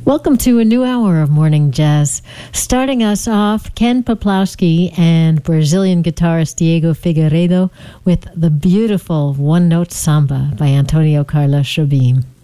Welcome to a new hour of Morning Jazz. Starting us off, Ken Peplowski and Brazilian guitarist Diego Figueiredo with the beautiful one-note samba by Antonio Carlos Jobim.